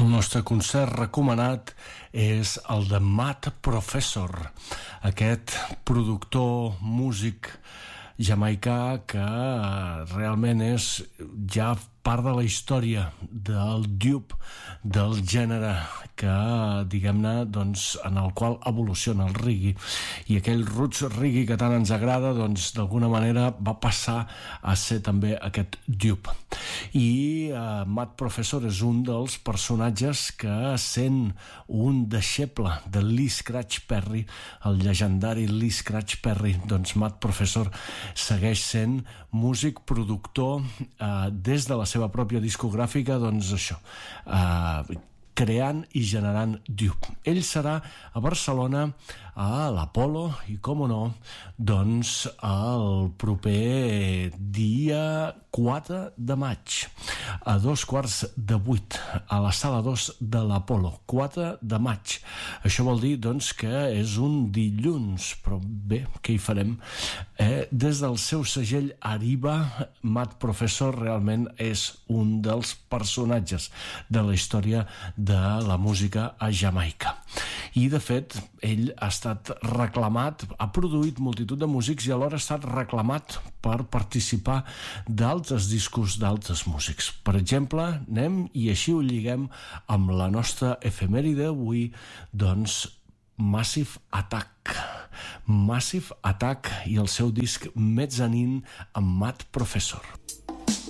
El nostre concert recomanat és el de Matt Professor, aquest productor, músic jamaicà que realment és ja part de la història del dub, del gènere que, diguem-ne, doncs, en el qual evoluciona el reggae, i aquell roots reggae que tant ens agrada, doncs, d'alguna manera va passar a ser també aquest dub. I Matt Professor és un dels personatges que, sent un deixeble de Lee Scratch Perry, el llegendari Lee Scratch Perry, doncs Matt Professor segueix sent músic, productor, des de la seva pròpia discogràfica, doncs això, creant i generant dub. Ell serà a Barcelona, a l'Apolo, i com no, doncs el proper dia 4 de maig, a 7:15, a la sala 2 de l'Apolo, 4 de maig. Això vol dir, doncs, que és un dilluns, però bé, què hi farem? Des del seu segell Arriba, Matt Professor realment és un dels personatges de la història de la música a Jamaica. I, de fet, ell ha estat reclamat, ha produït multitud de músics i alhora ha estat reclamat per participar d'altres discos d'altres músics. Per exemple, anem i així ho lliguem amb la nostra efemèride avui, doncs Massive Attack i el seu disc Mezzanine amb Matt Professor.